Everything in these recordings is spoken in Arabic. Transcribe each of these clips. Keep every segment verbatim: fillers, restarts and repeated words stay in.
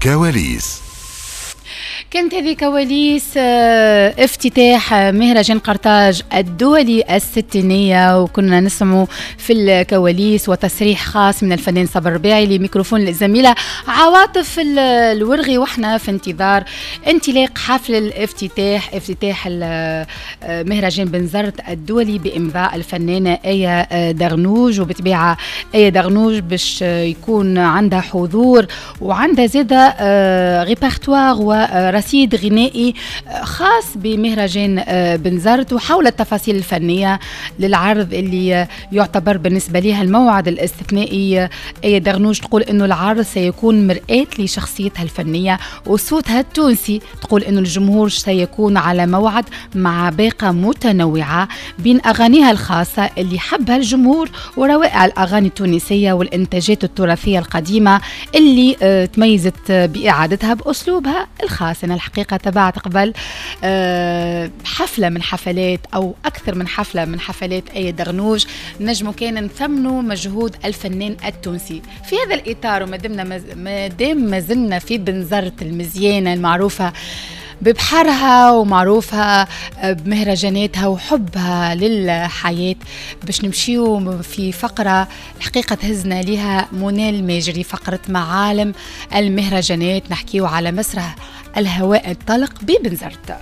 كواليس. كانت هذه كواليس افتتاح مهرجان قرطاج الدولي الستينية، وكنا نسمع في الكواليس وتصريح خاص من الفنان صبر رباعي لميكروفون الزميلة عواطف الورغي، واحنا في انتظار انطلاق حفل الافتتاح افتتاح مهرجان بنزرت الدولي بإمضاء الفنانة آية دغنوج. وبتبيع آية دغنوج باش يكون عندها حضور وعندها زادة ريبرتوار ورصيد غنائي خاص بمهرجان بنزرت، وحول التفاصيل الفنية للعرض اللي يعتبر بالنسبة لها الموعد الاستثنائي. آية دغنوج تقول إنه العرض سيكون مرآة لشخصيتها الفنية وصوتها التونسي. تقول إنه الجمهور سيكون على موعد مع باقة متنوعة بين أغانيها الخاصة اللي حبها الجمهور وروائع الأغاني التونسية والإنتاجات التراثية القديمة اللي تميزت بإعادتها بأسلوبها الخاص. أنا الحقيقة تبعت قبل حفلة من حفلات أو أكثر من حفلة من حفلات آية دغنوج، نجموا كان نثمنوا مجهود الفنان التونسي في هذا الإطار. وما ما دام ما زلنا في بنزرت المزيانة المعروفة ببحرها ومعروفة بمهرجاناتها وحبها للحياة، باش نمشيو في فقرة الحقيقة تهزنا لها منى الماجري، فقرة معالم المهرجانات، نحكيو على مسرح الهواء الطلق ببنزرت.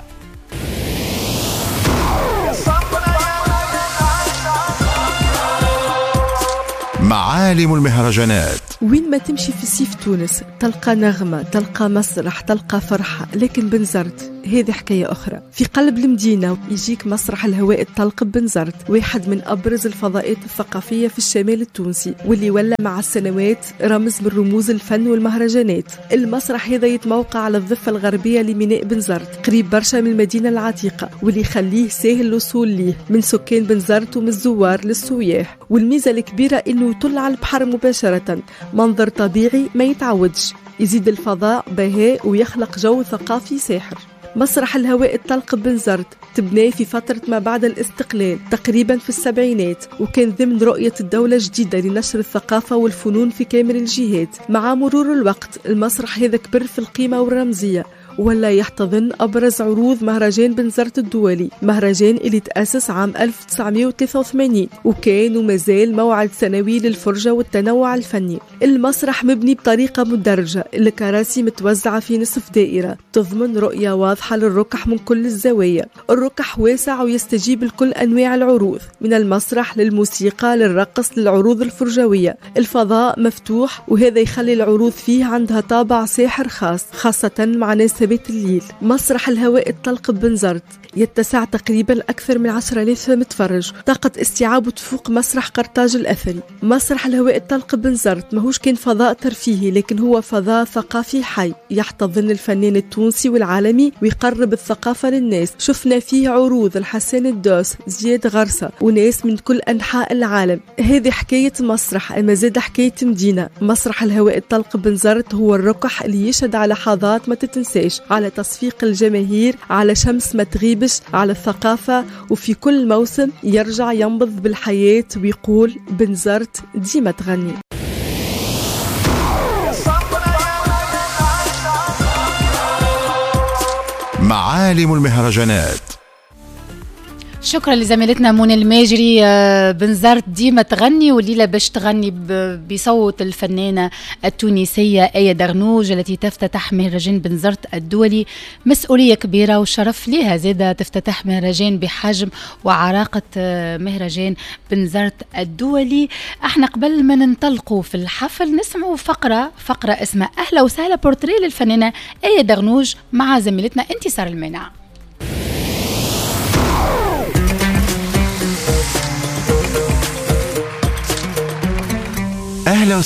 معالم المهرجانات. وين ما تمشي في سيف تونس تلقى نغمة، تلقى مسرح، تلقى فرحة، لكن بنزرت هذه حكاية أخرى. في قلب المدينة يجيك مسرح الهواء الطلق بنزرت، واحد من أبرز الفضاءات الثقافية في الشمال التونسي، واللي ولا مع السنوات رمز من رموز الفن والمهرجانات. المسرح هذا يتموقع على الضفة الغربية لميناء بنزرت، قريب برشا من المدينة العتيقة، واللي يخليه سهل الوصول ليه من سكان بنزرت ومن الزوار للسياح. والميزة الكبيرة إنه يطل على البحر مباشرة، منظر طبيعي ما يتعودش، يزيد الفضاء بهاء ويخلق جو ثقافي ساحر. مسرح الهواء الطلق بنزرت تبناه في فترة ما بعد الاستقلال تقريبا في السبعينات، وكان ضمن رؤية الدولة الجديدة لنشر الثقافة والفنون في كامل الجهات. مع مرور الوقت المسرح هذا كبر في القيمة والرمزية، ولا يحتضن أبرز عروض مهرجان بنزرت الدولي، مهرجان اللي تأسس عام ألف وتسعمائة وثلاثة وثمانين وكان ومازال موعد سنوي للفرجة والتنوع الفني. المسرح مبني بطريقة مدرجة، الكراسي متوزعة في نصف دائرة تضمن رؤية واضحة للركح من كل الزوايا. الركح واسع ويستجيب لكل أنواع العروض، من المسرح للموسيقى للرقص للعروض الفرجوية. الفضاء مفتوح وهذا يخلي العروض فيه عندها طابع ساحر خاص، خاصة مع ناس بيت الليل. مسرح الهواء الطلق بنزرت يتسع تقريبا أكثر من عشرة آلاف متفرج، طاقة استيعابه تفوق مسرح قرطاج الأثري. مسرح الهواء الطلق بنزرت ماهوش كان فضاء ترفيهي، لكن هو فضاء ثقافي حي يحتضن الفنان التونسي والعالمي ويقرب الثقافة للناس. شفنا فيه عروض الحسن الدوس، زياد غرسة وناس من كل أنحاء العالم. هذه حكاية مسرح، أما زاد حكاية مدينة. مسرح الهواء الطلق بنزرت هو الركح اللي يشهد على لحظات ما تتنساش، على تصفيق الجماهير، على شمس ما تغيبش، على الثقافة، وفي كل موسم يرجع ينبض بالحياة ويقول بنزرت ديما تغني. معالم المهرجانات. شكرا لزميلتنا منى الماجري. بنزرت ديما تغني، والليلة باش تغني بصوت الفنانة التونسية آية دغنوج التي تفتتح مهرجان بنزرت الدولي. مسؤولية كبيرة وشرف لها زادة تفتتح مهرجان بحجم وعراقة مهرجان بنزرت الدولي. احنا قبل ما ننطلقوا في الحفل نسمعوا فقرة فقرة اسمها أهلا وسهلا بورتريه للفنانة آية دغنوج مع زميلتنا انتصار المانع.